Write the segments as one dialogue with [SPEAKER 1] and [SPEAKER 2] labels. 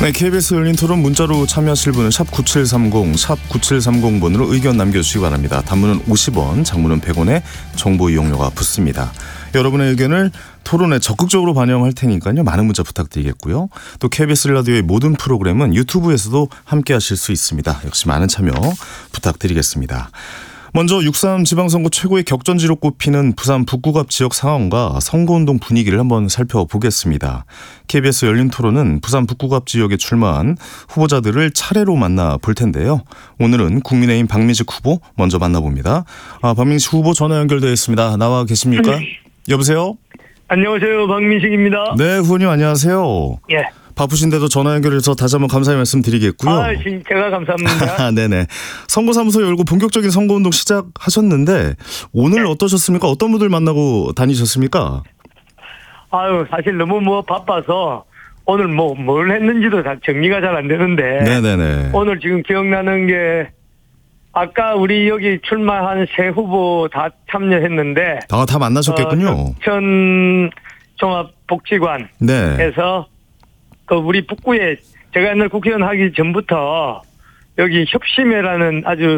[SPEAKER 1] 네, KBS 열린 토론 문자로 참여하실 분은 샵 9730, 샵 9730번으로 의견 남겨주시기 바랍니다. 단문은 50원, 장문은 100원에 정보 이용료가 붙습니다. 여러분의 의견을 토론에 적극적으로 반영할 테니까요. 많은 문자 부탁드리겠고요. 또 KBS 라디오의 모든 프로그램은 유튜브에서도 함께 하실 수 있습니다. 역시 많은 참여 부탁드리겠습니다. 먼저 6.3 지방선거 최고의 격전지로 꼽히는 부산 북구갑 지역 상황과 선거운동 분위기를 한번 살펴보겠습니다. KBS 열린 토론은 부산 북구갑 지역에 출마한 후보자들을 차례로 만나볼 텐데요. 오늘은 국민의힘 박민식 후보 먼저 만나봅니다. 박민식 후보 전화 연결되어 있습니다. 나와 계십니까? 여보세요?
[SPEAKER 2] 안녕하세요. 박민식입니다.
[SPEAKER 1] 네, 후보님 안녕하세요.
[SPEAKER 2] 예.
[SPEAKER 1] 바쁘신데도 전화 연결해서 다시 한번 감사의 말씀 드리겠고요.
[SPEAKER 2] 제가 감사합니다.
[SPEAKER 1] 네네. 선거사무소 열고 본격적인 선거운동 시작하셨는데 오늘 어떠셨습니까? 어떤 분들 만나고 다니셨습니까?
[SPEAKER 2] 사실 너무 바빠서 오늘 뭘 했는지도 다 정리가 잘 안 되는데.
[SPEAKER 1] 네네네.
[SPEAKER 2] 오늘 지금 기억나는 게 아까 우리 여기 출마한 세 후보 다 참여했는데.
[SPEAKER 1] 다 만나셨겠군요.
[SPEAKER 2] 전 종합복지관에서
[SPEAKER 1] 네.
[SPEAKER 2] 우리 북구에 제가 옛날 국회의원 하기 전부터 여기 협심회라는 아주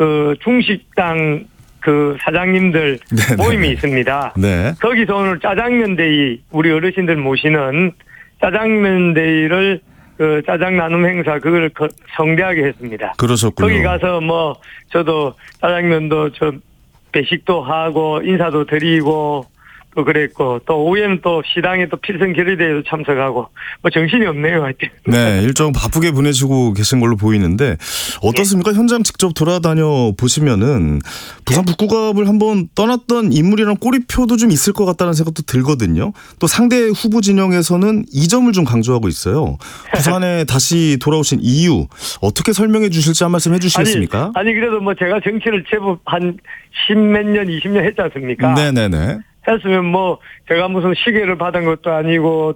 [SPEAKER 2] 중식당 사장님들 모임이 있습니다.
[SPEAKER 1] 네.
[SPEAKER 2] 거기서 오늘 짜장면 데이 우리 어르신들 모시는 짜장면 데이를 짜장 나눔 행사 그걸 성대하게 했습니다.
[SPEAKER 1] 그러셨군요.
[SPEAKER 2] 거기 가서 저도 짜장면도 배식도 하고 인사도 드리고 또 그랬고 또 오후에는 또 시당에 또 필승 결의대회도 참석하고 정신이 없네요. 하여튼.
[SPEAKER 1] 네, 일정 바쁘게 보내시고 계신 걸로 보이는데 어떻습니까? 현장 직접 돌아다녀 보시면은 부산 북구갑을 한번 떠났던 인물이랑 꼬리표도 좀 있을 것 같다는 생각도 들거든요. 또 상대 후보 진영에서는 이 점을 좀 강조하고 있어요. 부산에 다시 돌아오신 이유 어떻게 설명해 주실지 한 말씀 해주시겠습니까?
[SPEAKER 2] 아니 그래도 제가 정치를 제법 한 10몇 년 20년 했지 않습니까?
[SPEAKER 1] 네네네.
[SPEAKER 2] 했으면 제가 무슨 시계를 받은 것도 아니고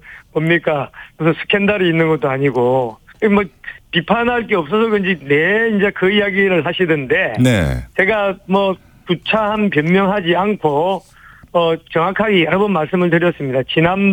[SPEAKER 2] 무슨 스캔들이 있는 것도 아니고 비판할 게 없어서 그런지 이제 그 이야기를 하시던데.
[SPEAKER 1] 네.
[SPEAKER 2] 제가 구차한 변명하지 않고 정확하게 여러 번 말씀을 드렸습니다.